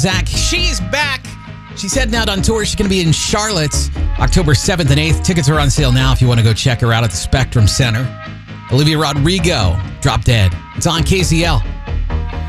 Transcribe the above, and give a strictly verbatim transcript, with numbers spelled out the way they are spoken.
Zach, she's back. She's heading out on tour. She's going to be in Charlotte October seventh and eighth. Tickets are on sale now if you want to go check her out at the Spectrum Center. Olivia Rodrigo, Drop Dead. It's on K C L.